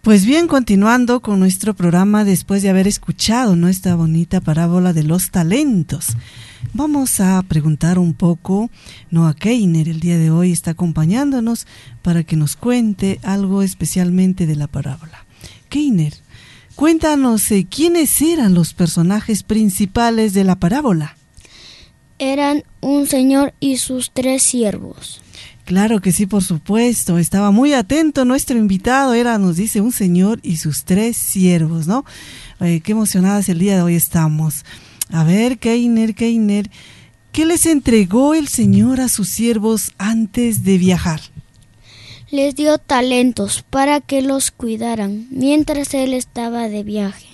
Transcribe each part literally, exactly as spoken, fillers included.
Pues bien, continuando con nuestro programa después de haber escuchado nuestra bonita parábola de los talentos, vamos a preguntar un poco, Noah Keiner el día de hoy está acompañándonos para que nos cuente algo especialmente de la parábola. Keiner, cuéntanos, eh, ¿quiénes eran los personajes principales de la parábola? Eran un señor y sus tres siervos. Claro que sí, por supuesto. Estaba muy atento nuestro invitado. Era, nos dice, un señor y sus tres siervos, ¿no? Eh, qué emocionadas el día de hoy estamos. A ver, Keiner, Keiner, ¿qué les entregó el Señor a sus siervos antes de viajar? Les dio talentos para que los cuidaran mientras él estaba de viaje.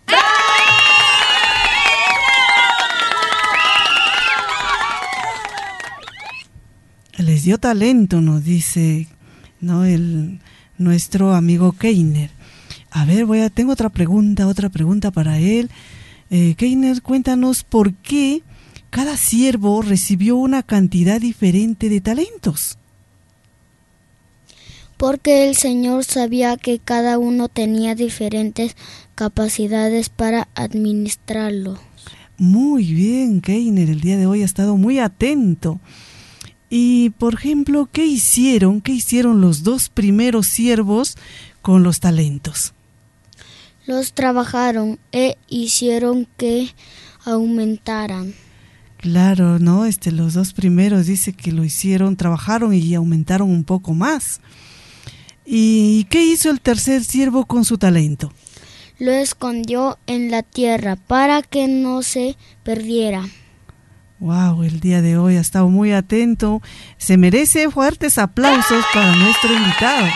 Les dio talento, nos dice, ¿no? El, nuestro amigo Keiner. A ver, voy a, tengo otra pregunta, otra pregunta para él. Eh, Keiner, cuéntanos por qué cada siervo recibió una cantidad diferente de talentos. Porque el Señor sabía que cada uno tenía diferentes capacidades para administrarlo. Muy bien, Keiner, el día de hoy ha estado muy atento. Y, por ejemplo, ¿qué hicieron? ¿Qué hicieron los dos primeros siervos con los talentos? Los trabajaron e hicieron que aumentaran. Claro, ¿no? Este, los dos primeros dice que lo hicieron, trabajaron y aumentaron un poco más. ¿Y qué hizo el tercer siervo con su talento? Lo escondió en la tierra para que no se perdiera. Wow, el día de hoy ha estado muy atento. Se merece fuertes aplausos para nuestro invitado.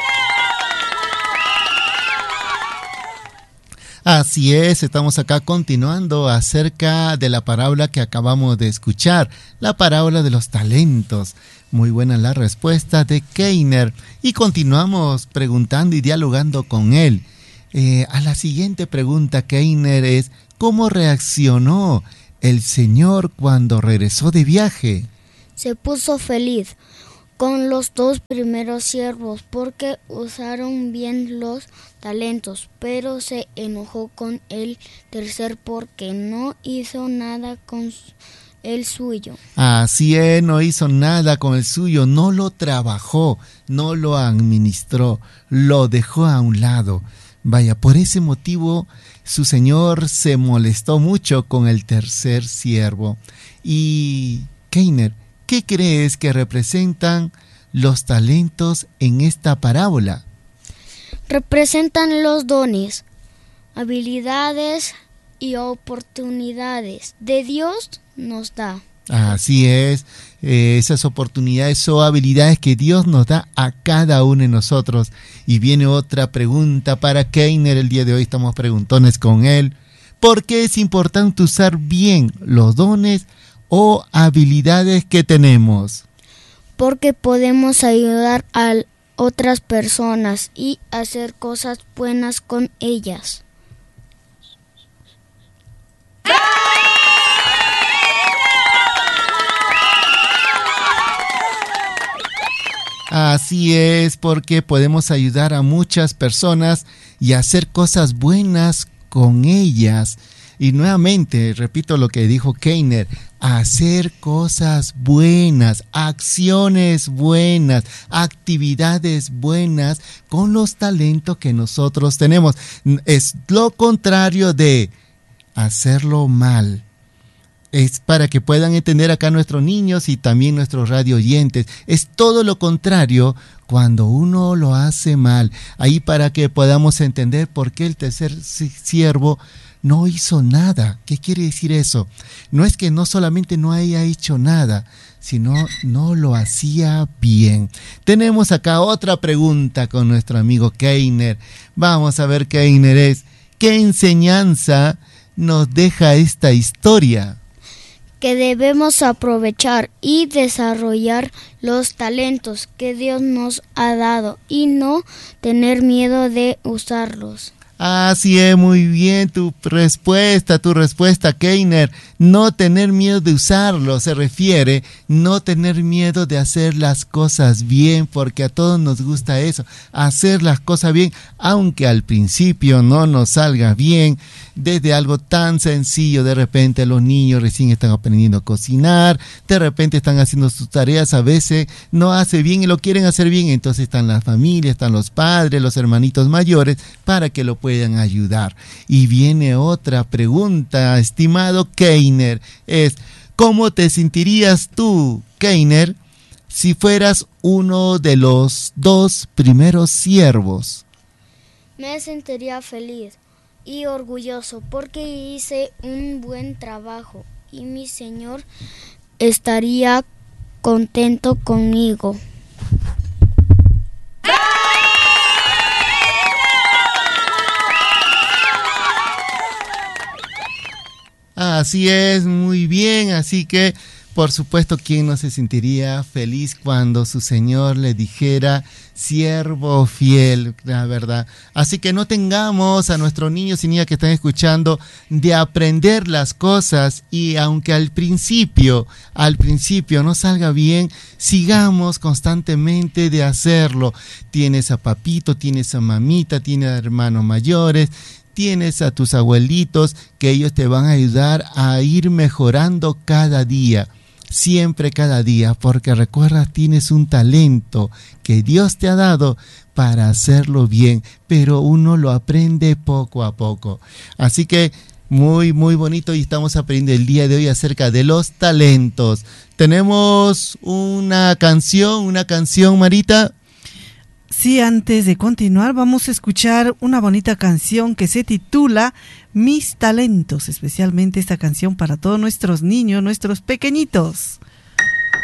Así es, estamos acá continuando acerca de la parábola que acabamos de escuchar, la parábola de los talentos. Muy buena la respuesta de Keiner y continuamos preguntando y dialogando con él. Eh, a la siguiente pregunta, Keiner, es ¿cómo reaccionó el Señor cuando regresó de viaje? Se puso feliz con los dos primeros siervos porque usaron bien los talentos, pero se enojó con el tercer porque no hizo nada con el suyo. Así es, no hizo nada con el suyo, no lo trabajó, no lo administró, lo dejó a un lado. Vaya, por ese motivo su señor se molestó mucho con el tercer siervo. Y, Keiner, ¿qué crees que representan los talentos en esta parábola? Representan los dones, habilidades y oportunidades de Dios nos da. Así es, eh, esas oportunidades o habilidades que Dios nos da a cada uno de nosotros. Y viene otra pregunta para Keiner, el día de hoy estamos preguntones con él. ¿Por qué es importante usar bien los dones o habilidades que tenemos? Porque podemos ayudar a otras personas y hacer cosas buenas con ellas. Así es, porque podemos ayudar a muchas personas y hacer cosas buenas con ellas. Y nuevamente, repito lo que dijo Keiner, hacer cosas buenas, acciones buenas, actividades buenas con los talentos que nosotros tenemos. Es lo contrario de hacerlo mal. Es para que puedan entender acá nuestros niños y también nuestros radio oyentes. Es todo lo contrario cuando uno lo hace mal. Ahí para que podamos entender por qué el tercer siervo no hizo nada. ¿Qué quiere decir eso? No es que no solamente no haya hecho nada, sino no lo hacía bien. Tenemos acá otra pregunta con nuestro amigo Keiner. Vamos a ver, Keiner, es ¿qué enseñanza nos deja esta historia? Que debemos aprovechar y desarrollar los talentos que Dios nos ha dado y no tener miedo de usarlos. Así es, muy bien tu respuesta, tu respuesta, Keiner. No tener miedo de usarlo, se refiere no tener miedo de hacer las cosas bien, porque a todos nos gusta eso, hacer las cosas bien, aunque al principio no nos salga bien, desde algo tan sencillo. De repente los niños recién están aprendiendo a cocinar, de repente están haciendo sus tareas, a veces no hace bien y lo quieren hacer bien, entonces están las familias, están los padres, los hermanitos mayores, para que lo puedan ayudar. Y viene otra pregunta, estimado Keiner, es: ¿cómo te sentirías tú, Keiner, si fueras uno de los dos primeros siervos? Me sentiría feliz y orgulloso porque hice un buen trabajo y mi Señor estaría contento conmigo. Así es, muy bien, así que por supuesto, ¿quién no se sentiría feliz cuando su Señor le dijera siervo fiel, la verdad? Así que no tengamos a nuestros niños y niñas que están escuchando de aprender las cosas, y aunque al principio, al principio no salga bien, sigamos constantemente de hacerlo. Tienes a papito, tienes a mamita, tienes a hermanos mayores, tienes a tus abuelitos, que ellos te van a ayudar a ir mejorando cada día. Siempre, cada día, porque recuerda, tienes un talento que Dios te ha dado para hacerlo bien, pero uno lo aprende poco a poco. Así que muy, muy bonito, y estamos aprendiendo el día de hoy acerca de los talentos. Tenemos una canción, una canción, Marita. Sí, antes de continuar vamos a escuchar una bonita canción que se titula Mis Talentos, especialmente esta canción para todos nuestros niños, nuestros pequeñitos.